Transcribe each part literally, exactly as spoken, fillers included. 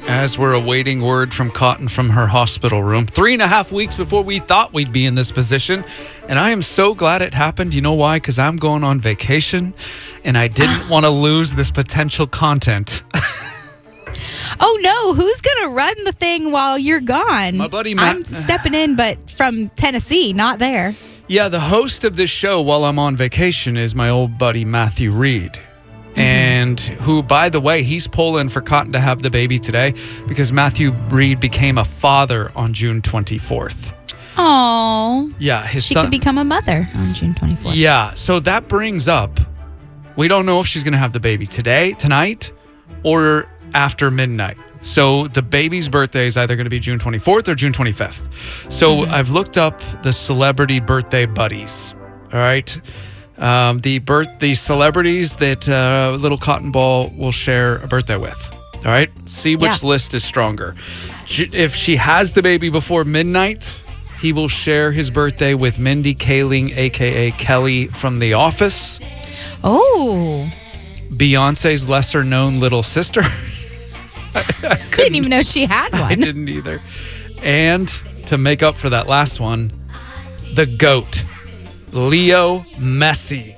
as we're awaiting word from Cotton from her hospital room. Three and a half weeks before we thought we'd be in this position. And I am so glad it happened. You know why? Because I'm going on vacation and I didn't want to lose this potential content. Oh, no. Who's going to run the thing while you're gone? My buddy Matt. I'm stepping in, but from Tennessee, not there. Yeah, the host of this show while I'm on vacation is my old buddy Matthew Reed. And who, by the way, he's pulling for Cotton to have the baby today because Matthew Reed became a father on June twenty-fourth. Oh, Yeah, his she son. could become a mother on June twenty-fourth. Yeah, so that brings up, we don't know if she's going to have the baby today, tonight, or after midnight. So the baby's birthday is either going to be June twenty-fourth or June twenty-fifth. So Mm-hmm. I've looked up the celebrity birthday buddies. All right. Um, the birth, the celebrities that uh, Little Cotton Ball will share a birthday with. All right. See which Yeah. list is stronger. Sh- If she has the baby before midnight, he will share his birthday with Mindy Kaling, a k a. Kelly from The Office. Oh, Beyonce's lesser-known little sister. I didn't even know she had I one. didn't either. And to make up for that last one, the GOAT, Leo Messi.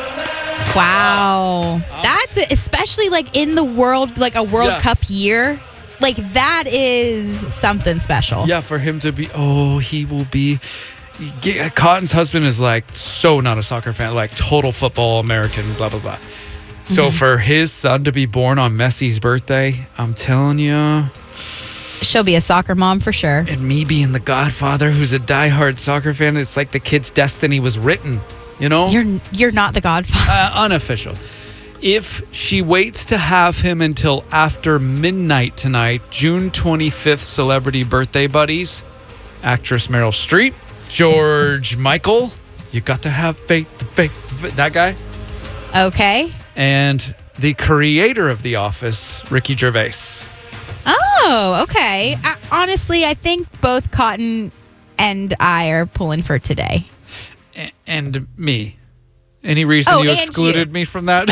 Wow. That's it, especially like in the world, like a World Yeah. Cup year. Like that is something special. Yeah, for him to be, oh, he will be. Yeah, Cotton's husband is like so not a soccer fan, like total football American, blah, blah, blah. So for his son to be born on Messi's birthday, I'm telling you, She'll be a soccer mom for sure. and me being the godfather who's a diehard soccer fan, it's like the kid's destiny was written, you know? You're you're not the godfather. Uh, unofficial. If she waits to have him until after midnight tonight, June twenty-fifth, celebrity birthday buddies, actress Meryl Streep, George Michael, you got to have faith, faith, faith, that guy, Okay. and the creator of The Office, Ricky Gervais. Oh, okay. I, honestly, I think both Cotton and I are pulling for today. A- and me. Any reason Oh, you and excluded you. me from that?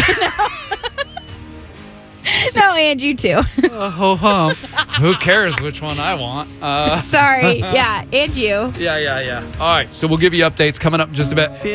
No, and you too. Uh, ho hum. Who cares which one I want? Uh, Sorry. Yeah, and you. yeah, yeah, yeah. All right, so we'll give you updates coming up in just a bit.